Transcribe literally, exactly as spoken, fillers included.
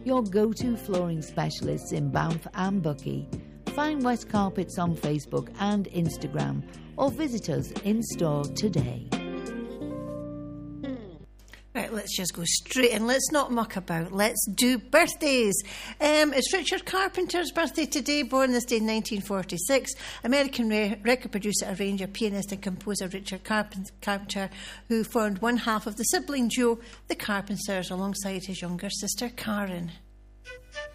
your go-to flooring specialists in Banff and Buckie. Find West Carpets on Facebook and Instagram, or visit us in store today. Right, let's just go straight in. Let's not muck about. Let's do birthdays. Um, it's Richard Carpenter's birthday today, born this day in nineteen forty-six. American re- record producer, arranger, pianist and composer Richard Carpen- Carpenter, who formed one half of the sibling duo, the Carpenters, alongside his younger sister Karen.